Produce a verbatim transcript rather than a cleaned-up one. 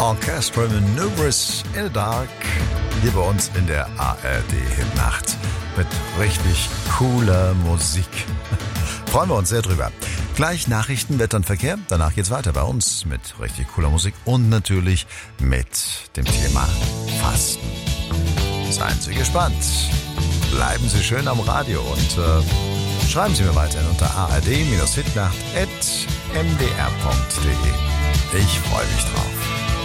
Orchestra Maneuvers in the Dark hier bei uns in der A R D-Hitnacht mit richtig cooler Musik. Freuen wir uns sehr drüber. Gleich Nachrichten, Wetter und Verkehr. Danach geht's weiter bei uns mit richtig cooler Musik und natürlich mit dem Thema Fasten. Seien Sie gespannt. Bleiben Sie schön am Radio und äh, schreiben Sie mir weiterhin unter a r d Hitnacht at m d r punkt d e. Ich freue mich drauf.